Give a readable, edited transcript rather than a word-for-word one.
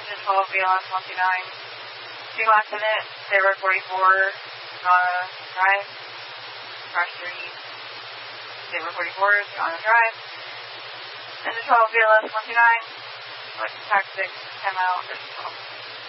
engine 12 BLS 129. 2 last minute, Sabre 44, drive. Crash 3, Sabre 44, on the drive. Engine 12 BLS 129, select tax 6, 10 mile, 12.